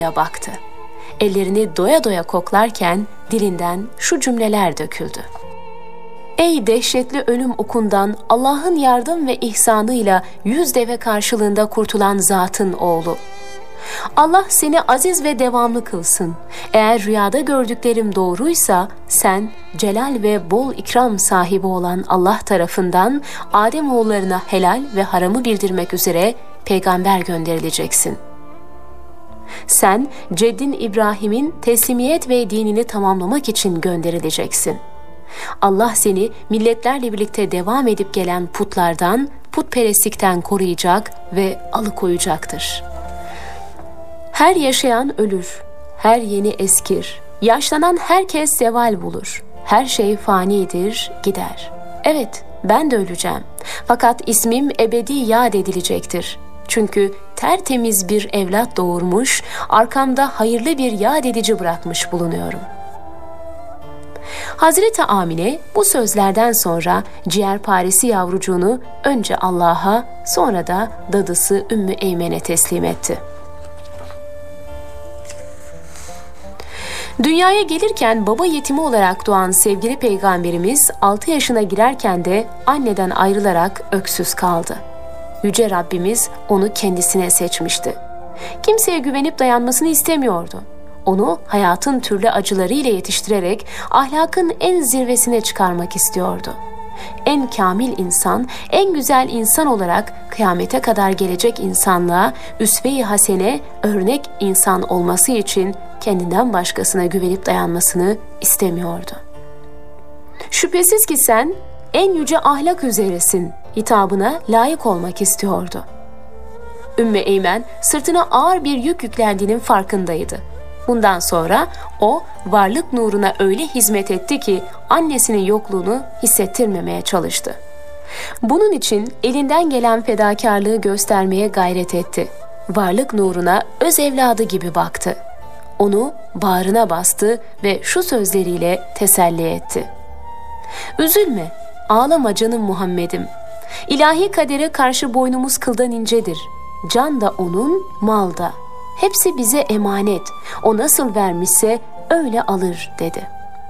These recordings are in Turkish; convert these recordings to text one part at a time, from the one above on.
baktı. Ellerini doya doya koklarken dilinden şu cümleler döküldü. Ey dehşetli ölüm okundan Allah'ın yardım ve ihsanıyla 100 deve karşılığında kurtulan zatın oğlu. Allah seni aziz ve devamlı kılsın. Eğer rüyada gördüklerim doğruysa sen celal ve bol ikram sahibi olan Allah tarafından Adem oğullarına helal ve haramı bildirmek üzere peygamber gönderileceksin. Sen ceddin İbrahim'in teslimiyet ve dinini tamamlamak için gönderileceksin. Allah seni milletlerle birlikte devam edip gelen putlardan, putperestlikten koruyacak ve alıkoyacaktır. Her yaşayan ölür, her yeni eskir, yaşlanan herkes zeval bulur. Her şey fanidir, gider. Evet, ben de öleceğim. Fakat ismim ebedi yad edilecektir. Çünkü tertemiz bir evlat doğurmuş, arkamda hayırlı bir yad edici bırakmış bulunuyorum. Hazreti Amine bu sözlerden sonra ciğerparesi yavrucuğunu önce Allah'a, sonra da dadısı Ümmü Eymen'e teslim etti. Dünyaya gelirken baba yetimi olarak doğan sevgili Peygamberimiz 6 yaşına girerken de anneden ayrılarak öksüz kaldı. Yüce Rabbimiz onu kendisine seçmişti. Kimseye güvenip dayanmasını istemiyordu. Onu hayatın türlü acılarıyla yetiştirerek ahlakın en zirvesine çıkarmak istiyordu. En kamil insan, en güzel insan olarak kıyamete kadar gelecek insanlığa üsve-i hasene, örnek insan olması için kendinden başkasına güvenip dayanmasını istemiyordu. Şüphesiz ki sen en yüce ahlak üzeresin hitabına layık olmak istiyordu. Ümmü Eymen sırtına ağır bir yük yüklendiğinin farkındaydı. Bundan sonra o varlık nuruna öyle hizmet etti ki annesinin yokluğunu hissettirmemeye çalıştı. Bunun için elinden gelen fedakarlığı göstermeye gayret etti. Varlık nuruna öz evladı gibi baktı. Onu bağrına bastı ve şu sözleriyle teselli etti. Üzülme, ağlama canım Muhammed'im. İlahi kadere karşı boynumuz kıldan incedir. Can da onun, mal da. Hepsi bize emanet. O nasıl vermişse öyle alır dedi.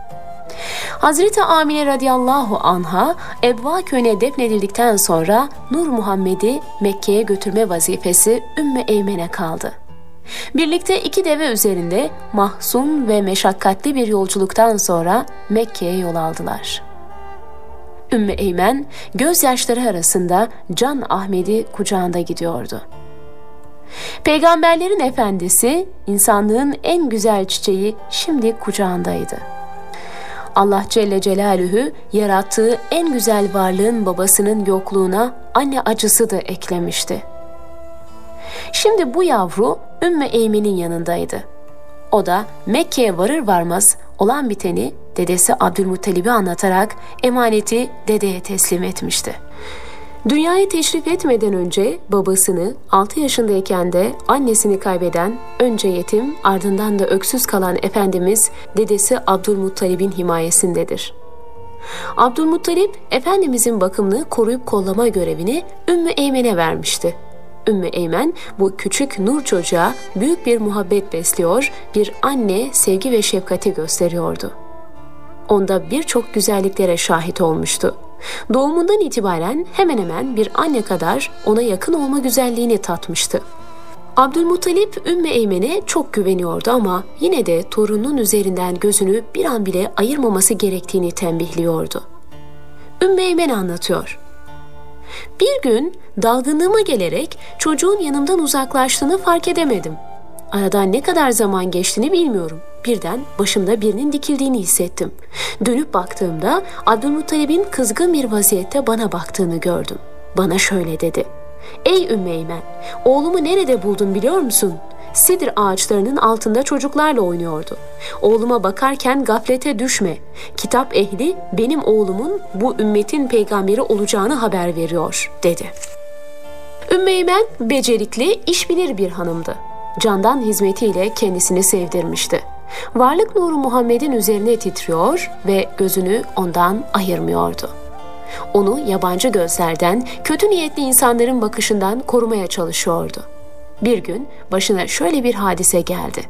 Hazreti Amine radıyallahu anha Ebva köyüne defnedildikten sonra Nur Muhammed'i Mekke'ye götürme vazifesi Ümmü Eymen'e kaldı. Birlikte 2 deve üzerinde mahzun ve meşakkatli bir yolculuktan sonra Mekke'ye yol aldılar. Ümmü Eymen gözyaşları arasında Can Ahmet'i kucağında gidiyordu. Peygamberlerin efendisi, insanlığın en güzel çiçeği şimdi kucağındaydı. Allah Celle Celaluhu yarattığı en güzel varlığın babasının yokluğuna anne acısı da eklemişti. Şimdi bu yavru Ümmü Eymen'in yanındaydı. O da Mekke'ye varır varmaz olan biteni dedesi Abdülmuttalib'e anlatarak emaneti dedeye teslim etmişti. Dünyaya teşrif etmeden önce babasını 6 yaşındayken de annesini kaybeden, önce yetim ardından da öksüz kalan Efendimiz dedesi Abdülmuttalib'in himayesindedir. Abdülmuttalib, Efendimizin bakımını koruyup kollama görevini Ümmü Eymen'e vermişti. Ümmü Eymen bu küçük nur çocuğa büyük bir muhabbet besliyor, bir anne sevgi ve şefkati gösteriyordu. Onda birçok güzelliklere şahit olmuştu. Doğumundan itibaren hemen hemen bir anne kadar ona yakın olma güzelliğini tatmıştı. Abdülmuttalip Ümmü Eymen'e çok güveniyordu ama yine de torununun üzerinden gözünü bir an bile ayırmaması gerektiğini tembihliyordu. Ümmü Eymen anlatıyor. Bir gün dalgınlığıma gelerek çocuğun yanımdan uzaklaştığını fark edemedim. Aradan ne kadar zaman geçtiğini bilmiyorum. Birden başımda birinin dikildiğini hissettim. Dönüp baktığımda Abdülmuttalib'in kızgın bir vaziyette bana baktığını gördüm. Bana şöyle dedi. Ey Ümmü Eymen, oğlumu nerede buldun biliyor musun? Sidir ağaçlarının altında çocuklarla oynuyordu. Oğluma bakarken gaflete düşme. Kitap ehli benim oğlumun bu ümmetin peygamberi olacağını haber veriyor dedi. Ümmü Eymen becerikli, işbilir bir hanımdı. Candan hizmetiyle kendisini sevdirmişti. Varlık nuru Muhammed'in üzerine titriyor ve gözünü ondan ayırmıyordu. Onu yabancı gözlerden, kötü niyetli insanların bakışından korumaya çalışıyordu. Bir gün başına şöyle bir hadise geldi.